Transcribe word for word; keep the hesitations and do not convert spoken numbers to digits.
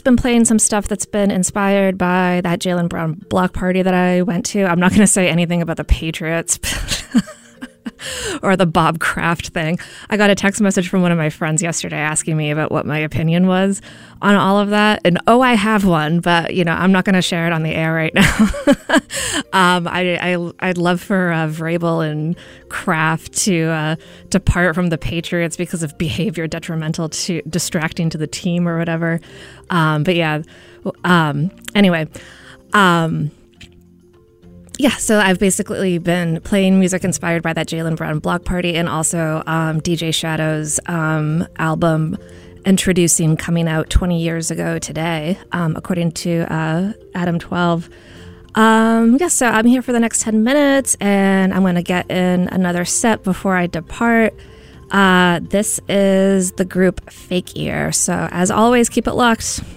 just been playing some stuff that's been inspired by that Jaylen Brown block party that I went to. I'm not going to say anything about the Patriots or the Bob Kraft thing. I got a text message from one of my friends yesterday asking me about what my opinion was on all of that. And oh, I have one, but you know, I'm not going to share it on the air right now. um, I, I, I'd love for uh, Vrabel and Kraft to uh, depart from the Patriots because of behavior detrimental to distracting to the team or whatever. Um, but yeah, um, anyway, um, Yeah, so I've basically been playing music inspired by that Jaylen Brown block party and also um, D J Shadow's um, album Introducing coming out twenty years ago today, um, according to uh, Adam twelve. Um, yeah, so I'm here for the next ten minutes and I'm going to get in another set before I depart. Uh, this is the group Fake Ear. So as always, keep it locked.